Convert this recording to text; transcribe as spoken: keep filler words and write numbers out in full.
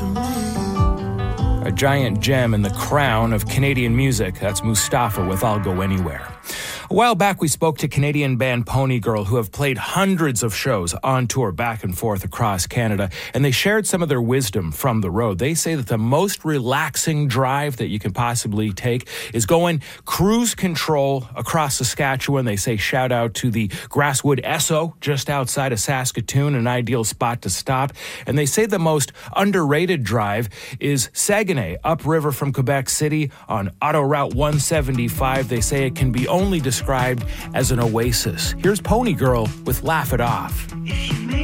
A giant gem in the crown of Canadian music. That's Mustafa with I'll Go Anywhere. A while back, we spoke to Canadian band Pony Girl, who have played hundreds of shows on tour back and forth across Canada, and they shared some of their wisdom from the road. They say that the most relaxing drive that you can possibly take is going cruise control across Saskatchewan. They say shout out to the Grasswood Esso just outside of Saskatoon, an ideal spot to stop. And they say the most underrated drive is Saguenay, upriver from Quebec City on Auto Route one seventy-five. They say it can be only described as an oasis. Here's Pony Girl with Laugh It Off.